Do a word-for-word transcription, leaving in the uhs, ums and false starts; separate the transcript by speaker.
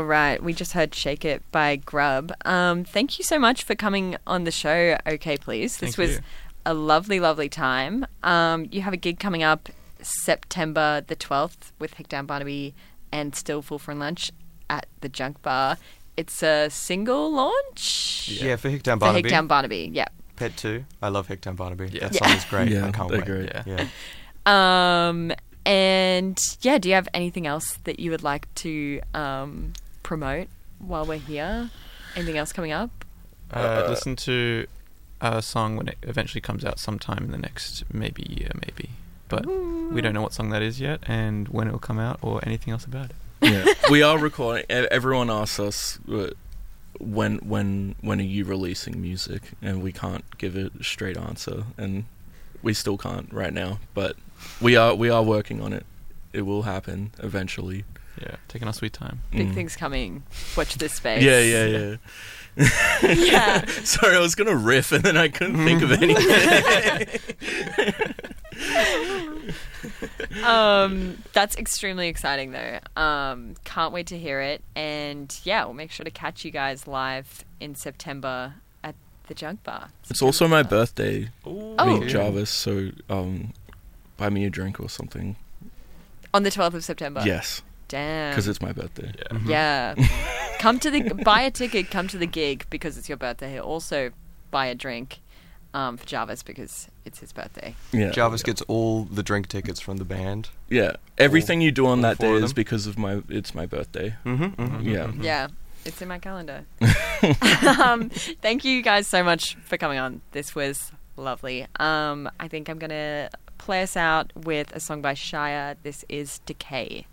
Speaker 1: right. We just heard Shake It by Grub. Um, thank you so much for coming on the show, OK Please. This
Speaker 2: Thank
Speaker 1: was
Speaker 2: you.
Speaker 1: a lovely, lovely time. Um, you have a gig coming up September the twelfth with Hickdown Barnaby and Still Full for Lunch at the Junk Bar. It's a single launch?
Speaker 3: Yeah, for Hickdown
Speaker 1: For
Speaker 3: Barnaby.
Speaker 1: Hickdown Barnaby, yeah.
Speaker 3: Pet two. I love Hickdown Barnaby.
Speaker 2: Yeah.
Speaker 3: That
Speaker 1: Yeah.
Speaker 3: song is great.
Speaker 4: Yeah,
Speaker 3: I can't
Speaker 4: they're
Speaker 3: wait.
Speaker 4: great.
Speaker 3: Yeah.
Speaker 1: Um, and yeah, do you have anything else that you would like to um, promote while we're here? Anything else coming up?
Speaker 2: Uh, listen to a song when it eventually comes out sometime in the next maybe year, maybe. But we don't know what song that is yet and when it will come out or anything else about it.
Speaker 4: Yeah, we are recording. e- Everyone asks us uh, when when when are you releasing music, and we can't give a straight answer, and we still can't right now. But we are we are working on it. It will happen eventually.
Speaker 2: Yeah, taking our sweet time.
Speaker 1: Big
Speaker 4: Mm.
Speaker 1: things coming. Watch this space.
Speaker 4: Yeah, yeah, yeah.
Speaker 1: Yeah.
Speaker 4: Sorry, I was gonna riff and then I couldn't think of anything.
Speaker 1: um, that's extremely exciting, though. Um, can't wait to hear it. And yeah, we'll make sure to catch you guys live in September at the Junk Bar.
Speaker 4: It's also my
Speaker 1: September
Speaker 4: birthday,
Speaker 1: Oh.
Speaker 4: me Jarvis. So um, buy me a drink or something.
Speaker 1: on the twelfth of September.
Speaker 4: Yes,
Speaker 1: Damn.
Speaker 4: because it's my birthday.
Speaker 2: Yeah.
Speaker 1: Yeah. Come to the buy a ticket. Come to the gig because it's your birthday. Also, buy a drink um, for Jarvis because it's his birthday.
Speaker 4: Yeah,
Speaker 3: Jarvis gets all the drink tickets from the band.
Speaker 4: yeah. Everything you do on
Speaker 3: all
Speaker 4: that day
Speaker 3: four of
Speaker 4: is
Speaker 3: them?
Speaker 4: because of my. It's my birthday.
Speaker 3: Mm-hmm, mm-hmm.
Speaker 4: Yeah.
Speaker 1: Yeah, it's in my calendar. um, thank you guys so much for coming on. This was lovely. Um, I think I'm gonna play us out with a song by Shia. This is Decay.